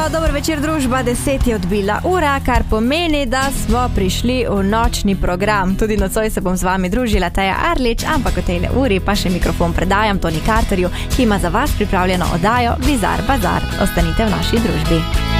Dober večer, družba, 10 je odbila ura, kar pomeni, da smo prišli v nočni program. Tudi nocoj se bom z vami družila Teja Arlič, ampak v tejle uri pa še mikrofon predajam Toni Carterju, ki ima za vas pripravljeno oddajo Bizar Bazar. Ostanite v naši družbi.